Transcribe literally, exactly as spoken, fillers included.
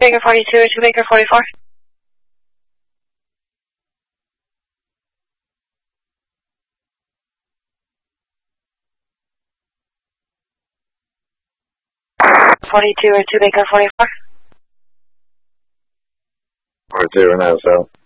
Baker forty-two or two Baker forty-four. forty-two or two Baker forty-four. forty-two and L S L.